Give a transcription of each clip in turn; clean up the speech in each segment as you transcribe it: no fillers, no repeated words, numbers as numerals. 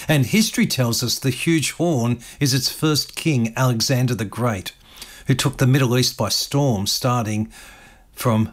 And history tells us the huge horn is its first king, Alexander the Great, who took the Middle East by storm starting from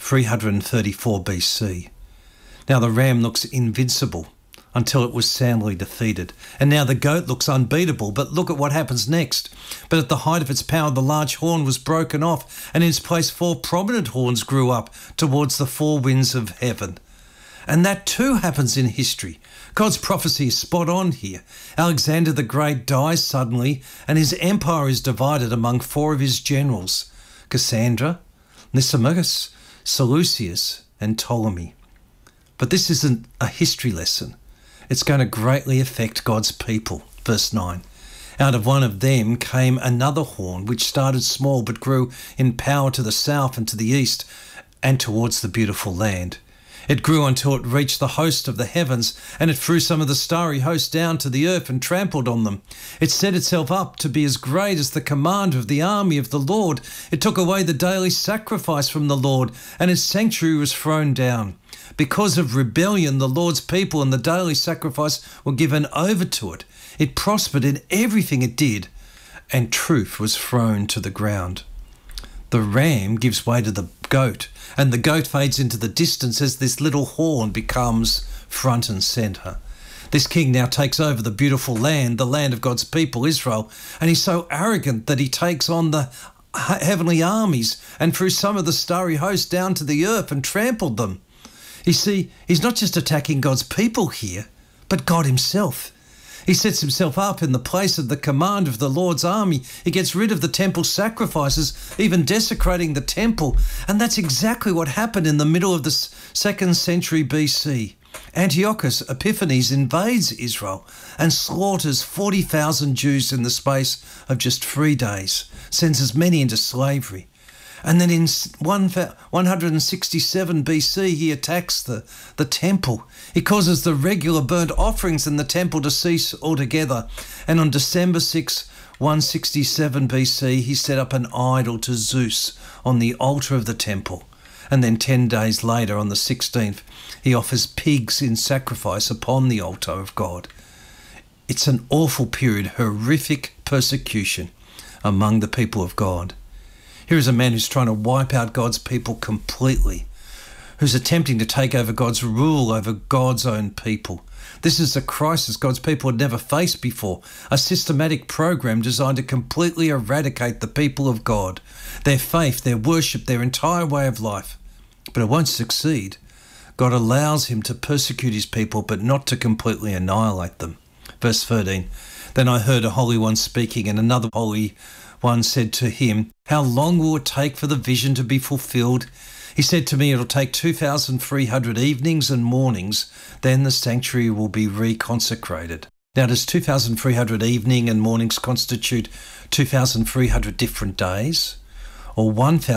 334 BC. Now the ram looks invincible until it was soundly defeated. And now the goat looks unbeatable, but look at what happens next. But at the height of its power, the large horn was broken off, and in its place 4 prominent horns grew up towards the 4 winds of heaven. And that too happens in history. God's prophecy is spot on here. Alexander the Great dies suddenly, and his empire is divided among 4 of his generals: Cassandra, Lysimachus, Seleucus, and Ptolemy. But this isn't a history lesson. It's going to greatly affect God's people. Verse 9. Out of one of them came another horn, which started small but grew in power to the south and to the east and towards the beautiful land. It grew until it reached the host of the heavens, and it threw some of the starry host down to the earth and trampled on them. It set itself up to be as great as the commander of the army of the Lord. It took away the daily sacrifice from the Lord, and its sanctuary was thrown down. Because of rebellion, the Lord's people and the daily sacrifice were given over to it. It prospered in everything it did, and truth was thrown to the ground. The ram gives way to the goat, and the goat fades into the distance as this little horn becomes front and centre. This king now takes over the beautiful land, the land of God's people, Israel, and he's so arrogant that he takes on the heavenly armies and threw some of the starry host down to the earth and trampled them. You see, he's not just attacking God's people here, but God himself. He sets himself up in the place of the commander of the Lord's army. He gets rid of the temple sacrifices, even desecrating the temple. And that's exactly what happened in the middle of the 2nd century BC. Antiochus Epiphanes invades Israel and slaughters 40,000 Jews in the space of just 3 days, sends as many into slavery. And then in 167 BC, he attacks the temple. He causes the regular burnt offerings in the temple to cease altogether. And on December 6, 167 BC, he set up an idol to Zeus on the altar of the temple. And then 10 days later, on the 16th, he offers pigs in sacrifice upon the altar of God. It's an awful period, horrific persecution among the people of God. Here is a man who's trying to wipe out God's people completely, who's attempting to take over God's rule over God's own people. This is a crisis God's people had never faced before, a systematic program designed to completely eradicate the people of God, their faith, their worship, their entire way of life. But it won't succeed. God allows him to persecute his people, but not to completely annihilate them. Verse 13, then I heard a holy one speaking, and another holy one said to him, how long will it take for the vision to be fulfilled? He said to me, it'll take 2,300 evenings and mornings, then the sanctuary will be reconsecrated. Now, does 2,300 evening and mornings constitute 2,300 different days, or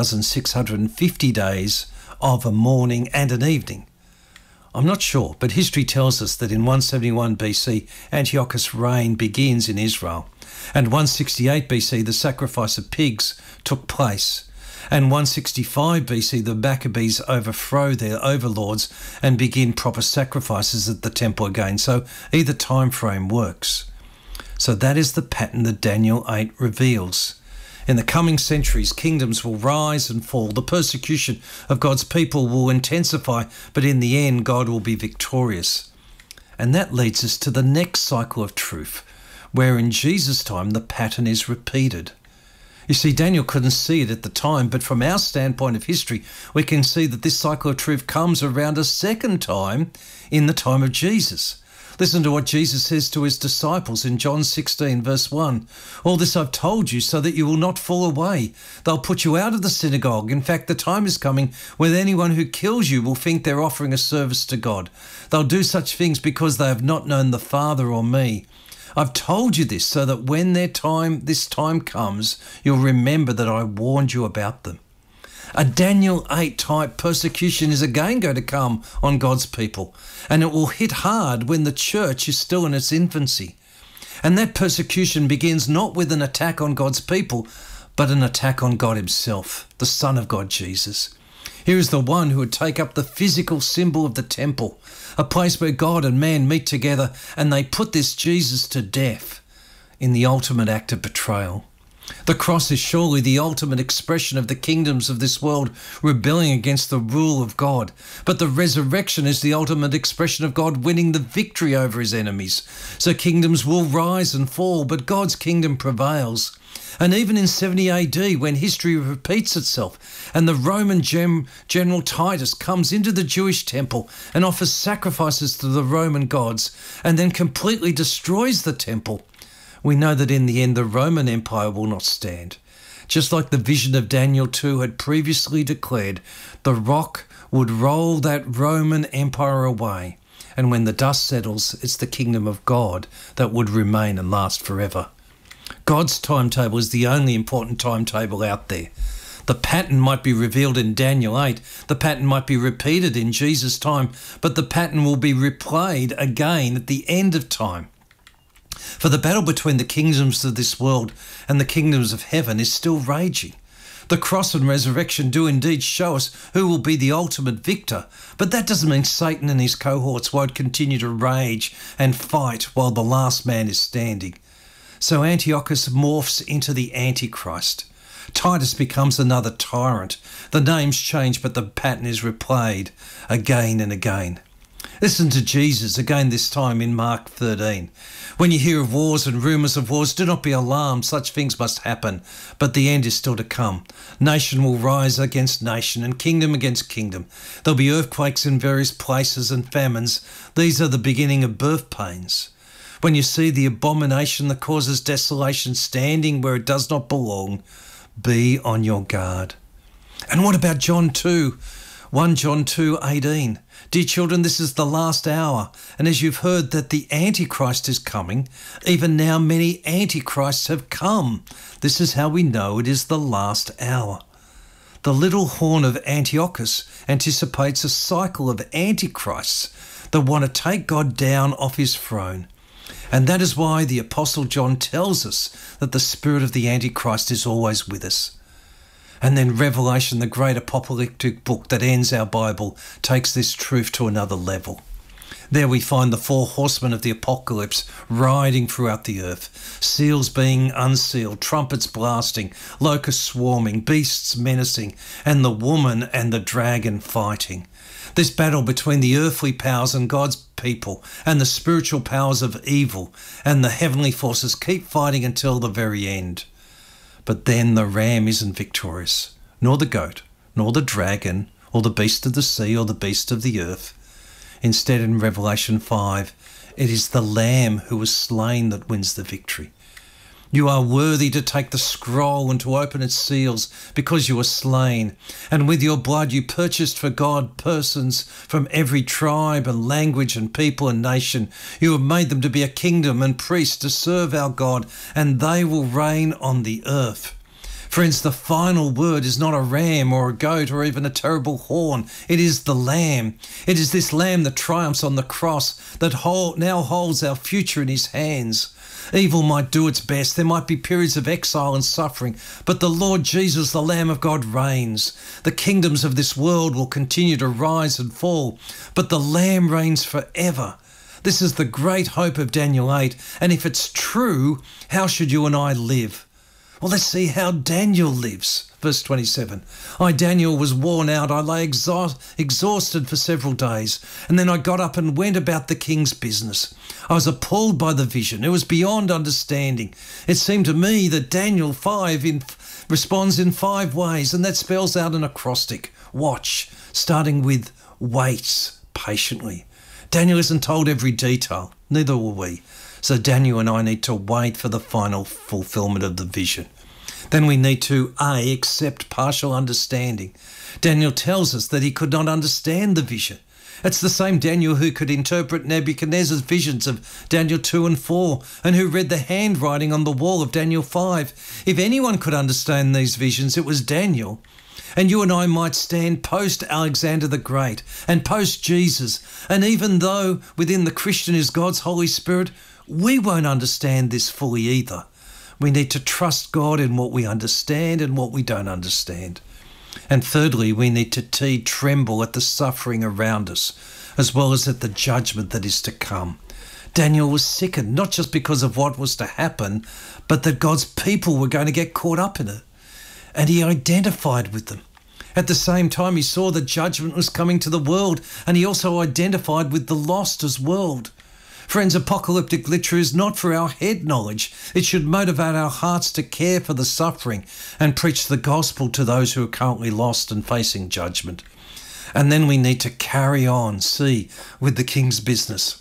1,650 days of a morning and an evening? I'm not sure, but history tells us that in 171 BC, Antiochus' reign begins in Israel. And 168 BC, the sacrifice of pigs took place. And 165 BC, the Maccabees overthrow their overlords and begin proper sacrifices at the temple again. So either time frame works. So that is the pattern that Daniel 8 reveals. In the coming centuries, kingdoms will rise and fall. The persecution of God's people will intensify, but in the end, God will be victorious. And that leads us to the next cycle of truth, where in Jesus' time the pattern is repeated. You see, Daniel couldn't see it at the time, but from our standpoint of history, we can see that this cycle of truth comes around a second time in the time of Jesus. Listen to what Jesus says to his disciples in John 16, verse 1. All this I've told you so that you will not fall away. They'll put you out of the synagogue. In fact, the time is coming when anyone who kills you will think they're offering a service to God. They'll do such things because they have not known the Father or me. I've told you this so that when this time comes, you'll remember that I warned you about them. A Daniel 8 type persecution is again going to come on God's people, and it will hit hard when the church is still in its infancy. And that persecution begins not with an attack on God's people, but an attack on God himself, the Son of God, Jesus. Here is the one who would take up the physical symbol of the temple, a place where God and man meet together, and they put this Jesus to death in the ultimate act of betrayal. The cross is surely the ultimate expression of the kingdoms of this world rebelling against the rule of God. But the resurrection is the ultimate expression of God winning the victory over his enemies. So kingdoms will rise and fall, but God's kingdom prevails. And even in 70 AD, when history repeats itself and the Roman general Titus comes into the Jewish temple and offers sacrifices to the Roman gods and then completely destroys the temple, we know that in the end the Roman Empire will not stand. Just like the vision of Daniel 2 had previously declared, the rock would roll that Roman Empire away. And when the dust settles, it's the kingdom of God that would remain and last forever. God's timetable is the only important timetable out there. The pattern might be revealed in Daniel 8, the pattern might be repeated in Jesus' time, but the pattern will be replayed again at the end of time. For the battle between the kingdoms of this world and the kingdoms of heaven is still raging. The cross and resurrection do indeed show us who will be the ultimate victor, but that doesn't mean Satan and his cohorts won't continue to rage and fight while the last man is standing. So Antiochus morphs into the Antichrist. Titus becomes another tyrant. The names change, but the pattern is replayed again and again. Listen to Jesus again this time in Mark 13. When you hear of wars and rumours of wars, do not be alarmed. Such things must happen, but the end is still to come. Nation will rise against nation and kingdom against kingdom. There'll be earthquakes in various places and famines. These are the beginning of birth pains. When you see the abomination that causes desolation standing where it does not belong, be on your guard. And what about John 2? 1 John 2:18. Dear children, this is the last hour, and as you've heard that the Antichrist is coming, even now many Antichrists have come. This is how we know it is the last hour. The little horn of Antiochus anticipates a cycle of Antichrists that want to take God down off his throne. And that is why the Apostle John tells us that the spirit of the Antichrist is always with us. And then Revelation, the great apocalyptic book that ends our Bible, takes this truth to another level. There we find the four horsemen of the apocalypse riding throughout the earth, seals being unsealed, trumpets blasting, locusts swarming, beasts menacing, and the woman and the dragon fighting. This battle between the earthly powers and God's people and the spiritual powers of evil and the heavenly forces keep fighting until the very end. But then the ram isn't victorious, nor the goat, nor the dragon, or the beast of the sea, or the beast of the earth. Instead, in Revelation 5, it is the Lamb who was slain that wins the victory. You are worthy to take the scroll and to open its seals because you were slain. And with your blood you purchased for God persons from every tribe and language and people and nation. You have made them to be a kingdom and priests to serve our God, and they will reign on the earth. Friends, the final word is not a ram or a goat or even a terrible horn. It is the Lamb. It is this Lamb that triumphs on the cross that now holds our future in his hands. Evil might do its best. There might be periods of exile and suffering, but the Lord Jesus, the Lamb of God, reigns. The kingdoms of this world will continue to rise and fall, but the Lamb reigns forever. This is the great hope of Daniel 8, and if it's true, how should you and I live? Well, let's see how Daniel lives. Verse 27, I, Daniel, was worn out. I lay exhausted for several days, and then I got up and went about the king's business. I was appalled by the vision. It was beyond understanding. It seemed to me that Daniel 5 responds in 5 ways, and that spells out an acrostic. Watch, starting with waits patiently. Daniel isn't told every detail, neither will we. So Daniel and I need to wait for the final fulfillment of the vision. Then we need to accept partial understanding. Daniel tells us that he could not understand the vision. It's the same Daniel who could interpret Nebuchadnezzar's visions of Daniel 2 and 4 and who read the handwriting on the wall of Daniel 5. If anyone could understand these visions, it was Daniel. And you and I might stand post-Alexander the Great and post-Jesus. And even though within the Christian is God's Holy Spirit, we won't understand this fully either. We need to trust God in what we understand and what we don't understand. And thirdly, we need to tremble at the suffering around us, as well as at the judgment that is to come. Daniel was sickened, not just because of what was to happen, but that God's people were going to get caught up in it. And he identified with them. At the same time, he saw that judgment was coming to the world, and he also identified with the lost as well. Friends, apocalyptic literature is not for our head knowledge. It should motivate our hearts to care for the suffering and preach the gospel to those who are currently lost and facing judgment. And then we need to carry on, with the king's business.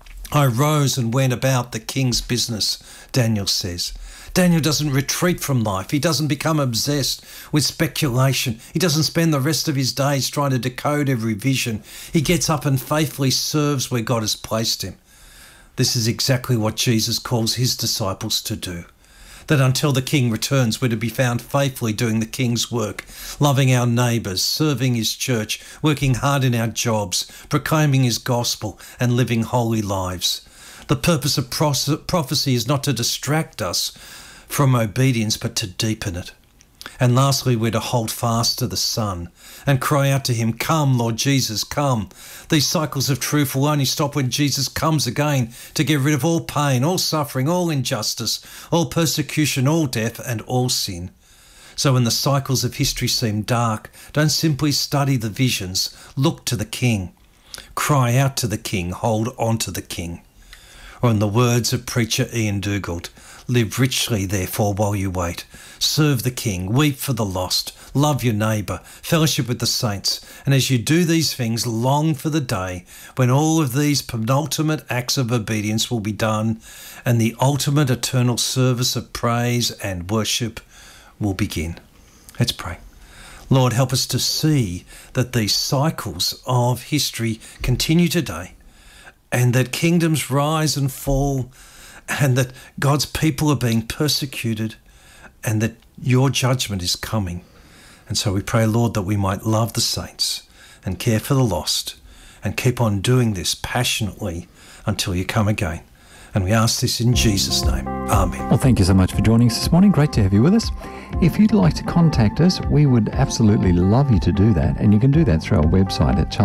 I rose and went about the king's business, Daniel says. Daniel doesn't retreat from life. He doesn't become obsessed with speculation. He doesn't spend the rest of his days trying to decode every vision. He gets up and faithfully serves where God has placed him. This is exactly what Jesus calls his disciples to do. That until the king returns, we're to be found faithfully doing the king's work, loving our neighbours, serving his church, working hard in our jobs, proclaiming his gospel and living holy lives. The purpose of prophecy is not to distract us from obedience, but to deepen it. And lastly, we're to hold fast to the Son and cry out to him, "Come, Lord Jesus, come." These cycles of truth will only stop when Jesus comes again to get rid of all pain, all suffering, all injustice, all persecution, all death, and all sin. So when the cycles of history seem dark, don't simply study the visions. Look to the King. Cry out to the King. Hold on to the King. Or in the words of preacher Ian Dugald, live richly, therefore, while you wait. Serve the King, weep for the lost, love your neighbour, fellowship with the saints. And as you do these things, long for the day when all of these penultimate acts of obedience will be done and the ultimate eternal service of praise and worship will begin. Let's pray. Lord, help us to see that these cycles of history continue today, and that kingdoms rise and fall, and that God's people are being persecuted, and that your judgment is coming. And so we pray, Lord, that we might love the saints and care for the lost and keep on doing this passionately until you come again. And we ask this in Jesus' name. Amen. Well, thank you so much for joining us this morning. Great to have you with us. If you'd like to contact us, we would absolutely love you to do that. And you can do that through our website at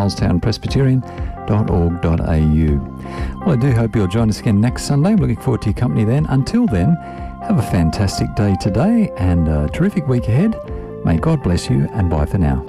charlestownpresbyterian.org.au. Well, I do hope you'll join us again next Sunday. I'm looking forward to your company then. Until then, have a fantastic day today and a terrific week ahead. May God bless you, and bye for now.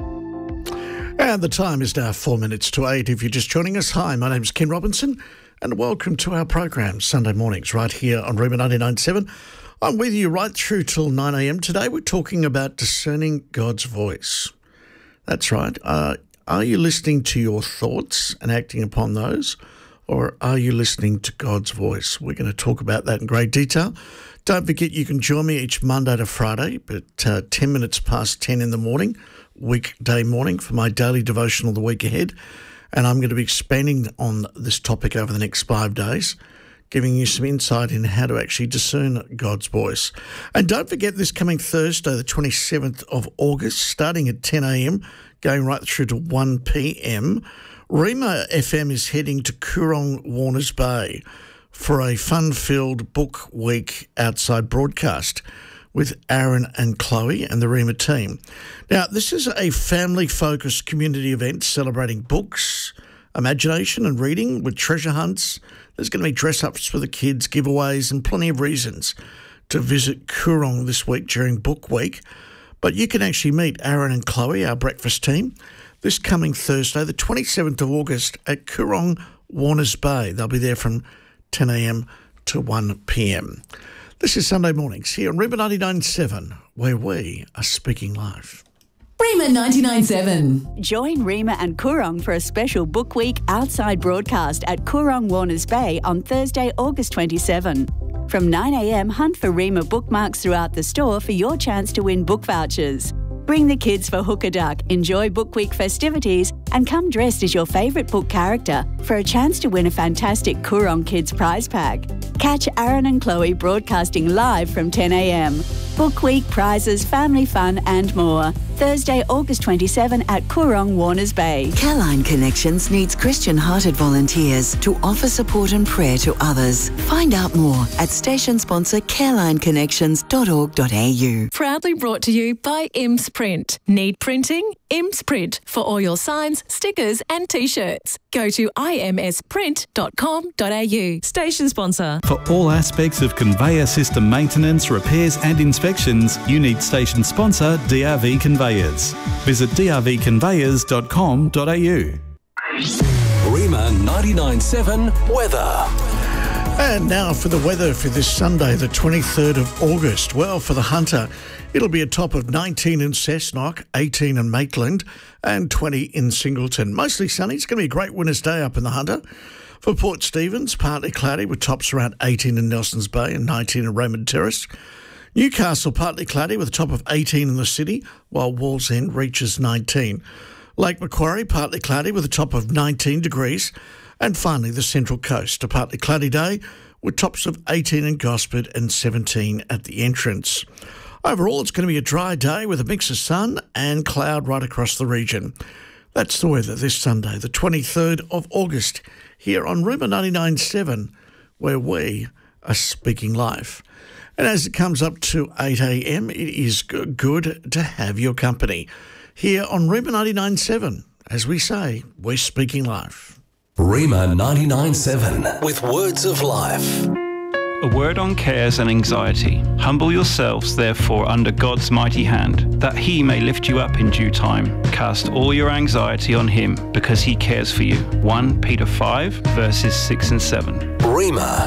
And the time is now 4 minutes to 8. If you're just joining us, hi, my name's Ken Robinson, and welcome to our program, Sunday mornings, right here on Rhema 99.7. I'm with you right through till 9 a.m. Today we're talking about discerning God's voice. That's right. Are you listening to your thoughts and acting upon those, or are you listening to God's voice? We're going to talk about that in great detail. Don't forget you can join me each Monday to Friday at 10 minutes past 10 in the morning, weekday morning, for my daily devotional the week ahead. And I'm going to be expanding on this topic over the next 5 days, giving you some insight in how to actually discern God's voice. And don't forget this coming Thursday, the 27th of August, starting at 10 a.m, going right through to 1 p.m, Rhema FM is heading to Coorong, Warners Bay for a fun-filled book week outside broadcast with Aaron and Chloe and the Rhema team. Now, this is a family-focused community event celebrating books, imagination and reading with treasure hunts. There's going to be dress-ups for the kids, giveaways, and plenty of reasons to visit Coorong this week during Book Week. But you can actually meet Aaron and Chloe, our breakfast team, this coming Thursday, the 27th of August at Coorong, Warners Bay. They'll be there from 10 a.m. to 1 p.m. This is Sunday mornings here on Rhema 99.7, where we are speaking live. Rhema 99.7. Join Rhema and Coorong for a special Book Week outside broadcast at Coorong, Warners Bay on Thursday, August 27. From 9 a.m, hunt for Rhema bookmarks throughout the store for your chance to win book vouchers. Bring the kids for Hook a Duck, enjoy Book Week festivities, and come dressed as your favourite book character for a chance to win a fantastic Coorong Kids prize pack. Catch Aaron and Chloe broadcasting live from 10 a.m. Book Week, prizes, family fun and more. Thursday, August 27 at Coorong, Warners Bay. Careline Connections needs Christian-hearted volunteers to offer support and prayer to others. Find out more at station sponsor carelineconnections.org.au. Proudly brought to you by IMS Print. Need printing? IMS Print for all your signs, stickers and T-shirts. Go to imsprint.com.au. Station sponsor. For all aspects of conveyor system maintenance, repairs and inspections, you need station sponsor DRV Conveyors. Visit drvconveyors.com.au. Rima 99.7 Weather. And now for the weather for this Sunday, the 23rd of August. Well, for the Hunter, it'll be a top of 19 in Cessnock, 18 in Maitland and 20 in Singleton. Mostly sunny. It's going to be a great winter's day up in the Hunter. For Port Stephens, partly cloudy with tops around 18 in Nelsons Bay and 19 in Raymond Terrace. Newcastle, partly cloudy with a top of 18 in the city, while Wallsend reaches 19. Lake Macquarie, partly cloudy with a top of 19 degrees. And finally, the Central Coast, a partly cloudy day with tops of 18 in Gosford and 17 at the entrance. Overall, it's going to be a dry day with a mix of sun and cloud right across the region. That's the weather this Sunday, the 23rd of August, here on Rima 99.7, where we are speaking life. And as it comes up to 8 a.m, it is good to have your company here on Rima 99.7. As we say, we're speaking life. Rima 99.7 with words of life. A word on cares and anxiety. Humble yourselves, therefore, under God's mighty hand, that he may lift you up in due time. Cast all your anxiety on him, because he cares for you. 1 Peter 5, verses 6 and 7. Rima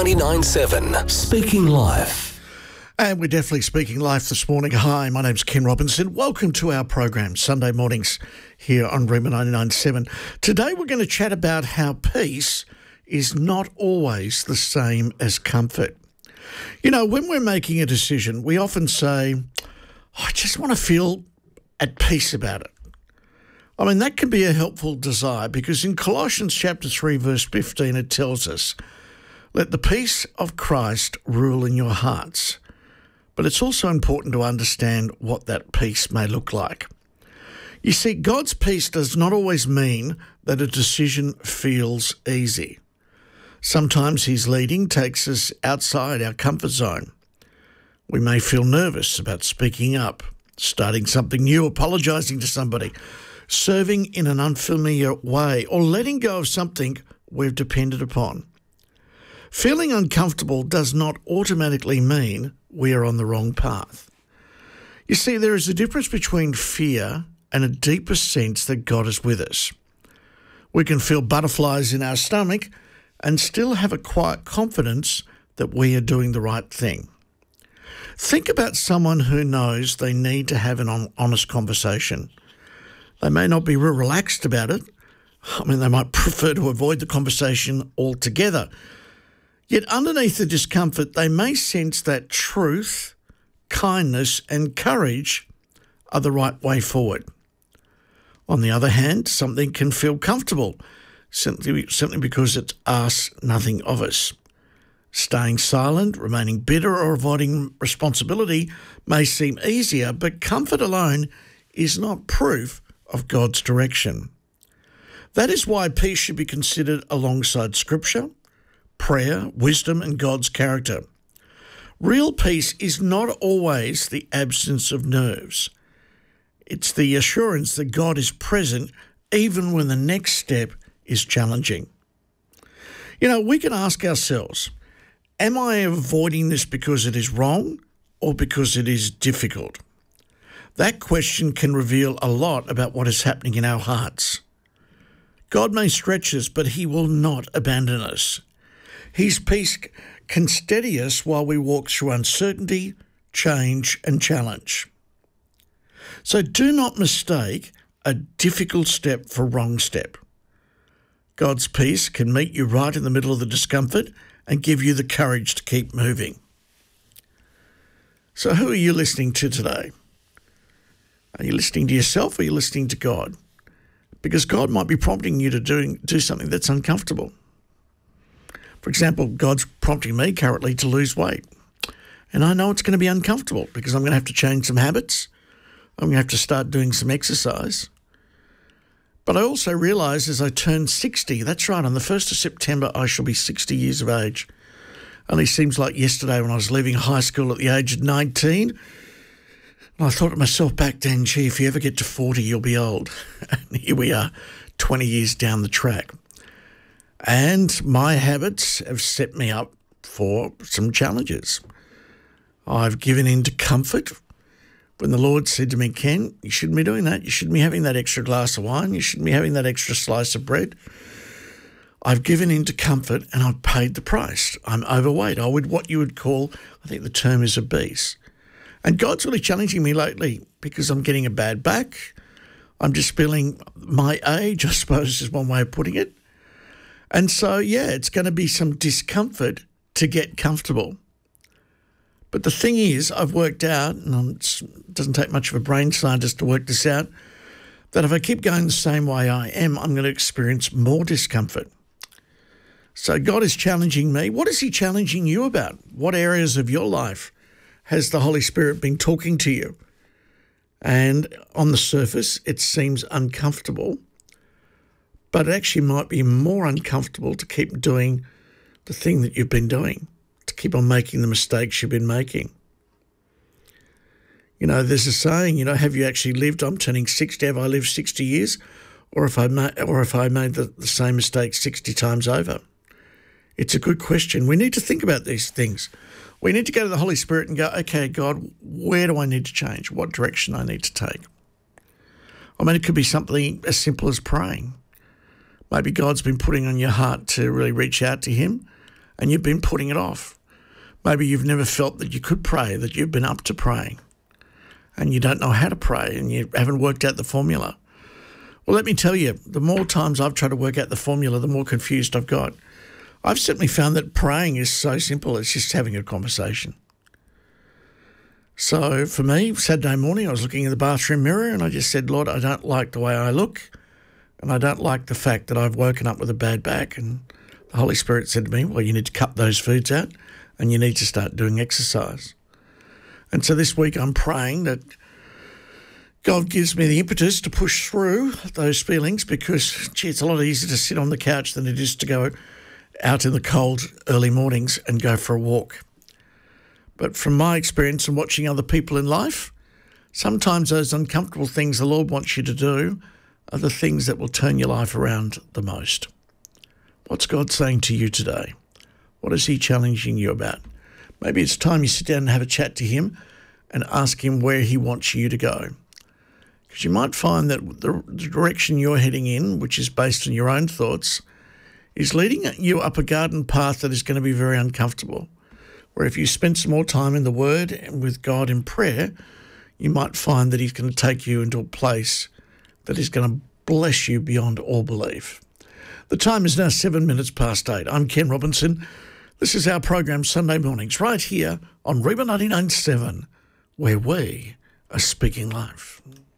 99.7, speaking life. And we're definitely speaking life this morning. Hi, my name's Ken Robinson. Welcome to our program, Sunday mornings here on Rima 99.7. Today we're going to chat about how peace is not always the same as comfort. You know, when we're making a decision, we often say, I just want to feel at peace about it. I mean, that can be a helpful desire because in Colossians chapter 3, verse 15, it tells us, let the peace of Christ rule in your hearts. But it's also important to understand what that peace may look like. You see, God's peace does not always mean that a decision feels easy. Sometimes his leading takes us outside our comfort zone. We may feel nervous about speaking up, starting something new, apologising to somebody, serving in an unfamiliar way, or letting go of something we've depended upon. Feeling uncomfortable does not automatically mean we are on the wrong path. You see, there is a difference between fear and a deeper sense that God is with us. We can feel butterflies in our stomach and still have a quiet confidence that we are doing the right thing. Think about someone who knows they need to have an honest conversation. They may not be real relaxed about it. I mean, they might prefer to avoid the conversation altogether. Yet underneath the discomfort, they may sense that truth, kindness and courage are the right way forward. On the other hand, something can feel comfortable simply because it asks nothing of us. Staying silent, remaining bitter or avoiding responsibility may seem easier, but comfort alone is not proof of God's direction. That is why peace should be considered alongside Scripture, prayer, wisdom and God's character. Real peace is not always the absence of nerves. It's the assurance that God is present even when the next step is challenging. You know, we can ask ourselves, am I avoiding this because it is wrong or because it is difficult? That question can reveal a lot about what is happening in our hearts. God may stretch us, but he will not abandon us. His peace can steady us while we walk through uncertainty, change and challenge. So do not mistake a difficult step for wrong step. God's peace can meet you right in the middle of the discomfort and give you the courage to keep moving. So who are you listening to today? Are you listening to yourself or are you listening to God? Because God might be prompting you to do something that's uncomfortable. For example, God's prompting me currently to lose weight. And I know it's going to be uncomfortable because I'm going to have to change some habits. I'm going to have to start doing some exercise. But I also realised as I turned 60, that's right, on the 1st of September, I shall be 60 years of age. Only seems like yesterday when I was leaving high school at the age of 19. And I thought to myself back then, gee, if you ever get to 40, you'll be old. And here we are, 20 years down the track. And my habits have set me up for some challenges. I've given in to comfort. When the Lord said to me, Ken, you shouldn't be doing that. You shouldn't be having that extra glass of wine. You shouldn't be having that extra slice of bread. I've given in to comfort and I've paid the price. I'm overweight. I would what you would call, I think the term is obese. And God's really challenging me lately because I'm getting a bad back. I'm just feeling my age, I suppose is one way of putting it. And so, yeah, it's going to be some discomfort to get comfortable. But the thing is, I've worked out, and it doesn't take much of a brain scientist to work this out, that if I keep going the same way I am, I'm going to experience more discomfort. So God is challenging me. What is he challenging you about? What areas of your life has the Holy Spirit been talking to you? And on the surface, it seems uncomfortable, but it actually might be more uncomfortable to keep doing the thing that you've been doing, to keep on making the mistakes you've been making. You know, there's a saying, you know, have you actually lived? I'm turning 60. Have I lived 60 years? Or if I made the same mistake 60 times over? It's a good question. We need to think about these things. We need to go to the Holy Spirit and go, okay, God, where do I need to change? What direction I need to take? I mean, it could be something as simple as praying. Maybe God's been putting on your heart to really reach out to him and you've been putting it off. Maybe you've never felt that you could pray, that you've been up to praying and you don't know how to pray and you haven't worked out the formula. Well, let me tell you, the more times I've tried to work out the formula, the more confused I've got. I've certainly found that praying is so simple, it's just having a conversation. So for me, Saturday morning, I was looking in the bathroom mirror and I just said, Lord, I don't like the way I look and I don't like the fact that I've woken up with a bad back. And the Holy Spirit said to me, well, you need to cut those foods out and you need to start doing exercise. And so this week I'm praying that God gives me the impetus to push through those feelings because, gee, it's a lot easier to sit on the couch than it is to go out in the cold early mornings and go for a walk. But from my experience and watching other people in life, sometimes those uncomfortable things the Lord wants you to do are the things that will turn your life around the most. What's God saying to you today? What is he challenging you about? Maybe it's time you sit down and have a chat to him and ask him where he wants you to go. Because you might find that the direction you're heading in, which is based on your own thoughts, is leading you up a garden path that is going to be very uncomfortable. Where if you spend some more time in the Word and with God in prayer, you might find that he's going to take you into a place that is going to bless you beyond all belief. The time is now 7 minutes past 8. I'm Ken Robinson. This is our program Sunday mornings right here on Reba 99.7, where we are speaking life.